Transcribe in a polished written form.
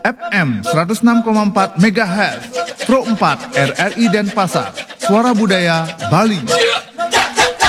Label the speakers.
Speaker 1: FM 106,4 MHz, Pro 4 RRI Denpasar, Suara Budaya Bali.